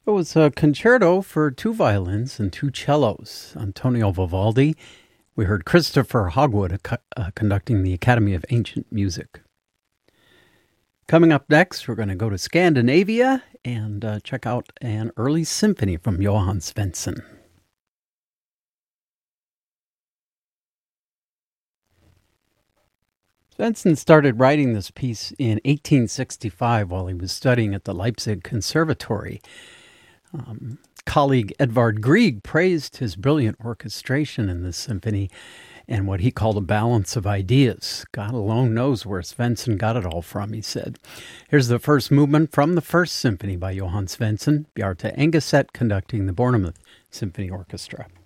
It was a concerto for two violins and two cellos. Antonio Vivaldi. We heard Christopher Hogwood conducting the Academy of Ancient Music. Coming up next, we're going to go to Scandinavia and check out an early symphony from Johann Svensson. Svensson started writing this piece in 1865 while he was studying at the Leipzig Conservatory. Colleague Edvard Grieg praised his brilliant orchestration in this symphony and what he called a balance of ideas. God alone knows where Svensson got it all from, he said. Here's the first movement from the first symphony by Johann Svensson, Bjarte Engeset conducting the Bournemouth Symphony Orchestra.